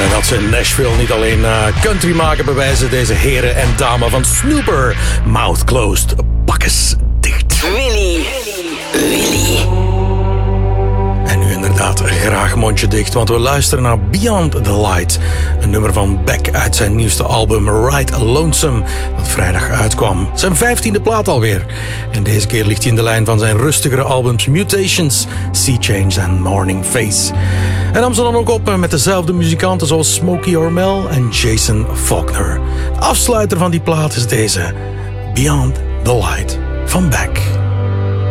Dat ze in Nashville niet alleen country maken, bewijzen deze heren en dame van Snooper. Mouth closed, bakkes dicht. Willy. En nu inderdaad graag mondje dicht, want we luisteren naar Beyond the Light. Een nummer van Beck uit zijn nieuwste album Right Lonesome, dat vrijdag uitkwam. Zijn 15e plaat alweer. En deze keer ligt hij in de lijn van zijn rustigere albums Mutations, Sea Change en Morning Face. En nam ze dan ook op met dezelfde muzikanten zoals Smokey Ormel en Jason Faulkner. De afsluiter van die plaat is deze, Beyond the Light van Beck.